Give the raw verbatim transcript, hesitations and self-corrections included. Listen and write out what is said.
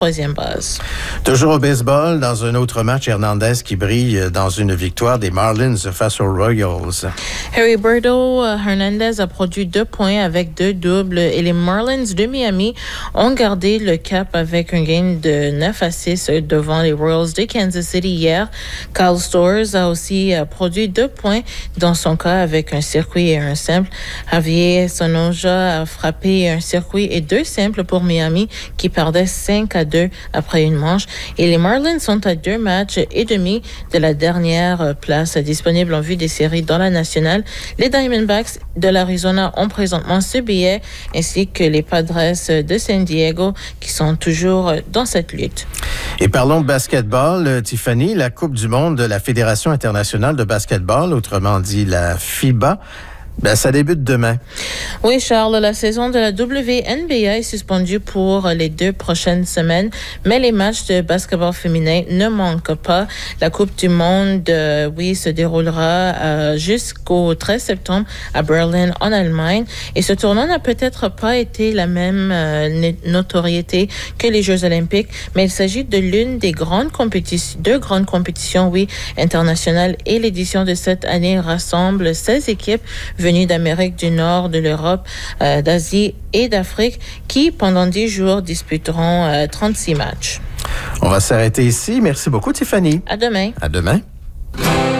troisième base. Toujours au baseball, dans un autre match, Hernandez qui brille dans une victoire des Marlins face aux Royals. Heriberto Hernandez a produit deux points avec deux doubles et les Marlins de Miami ont gardé le cap avec un gain de neuf à six devant les Royals de Kansas City hier. Kyle Stowers a aussi produit deux points dans son cas avec un circuit et un simple. Javier Sonoja a frappé un circuit et deux simples pour Miami qui perdait cinq à deux après une manche. Et les Marlins sont à deux matchs et demi de la dernière place disponible en vue des séries dans la nationale. Les Diamondbacks de l'Arizona ont présentement ce billet, ainsi que les Padres de San Diego qui sont toujours dans cette lutte. Et parlons de basketball, Tiffany, la Coupe du monde de la Fédération internationale de basketball, autrement dit la FIBA. Ben, ça débute demain. Oui, Charles, la saison de la W N B A est suspendue pour les deux prochaines semaines, mais les matchs de basketball féminin ne manquent pas. La Coupe du monde, euh, oui, se déroulera euh, jusqu'au treize septembre à Berlin, en Allemagne. Et ce tournoi n'a peut-être pas été la même euh, notoriété que les Jeux olympiques, mais il s'agit de l'une des grandes compétitions, deux grandes compétitions, oui, internationales. Et l'édition de cette année rassemble seize équipes venues d'Amérique du Nord, de l'Europe, euh, d'Asie et d'Afrique qui, pendant dix jours, disputeront euh, trente-six matchs. On va s'arrêter ici. Merci beaucoup, Tiffany. À demain. À demain.